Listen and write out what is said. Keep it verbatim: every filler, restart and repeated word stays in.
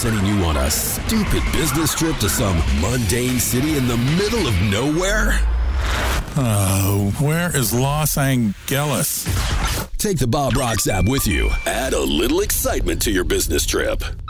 sending you on a stupid business trip to some mundane city in the middle of nowhere? Oh, where is Los Angeles? Take the Bob Rocks app with you. Add a little excitement to your business trip.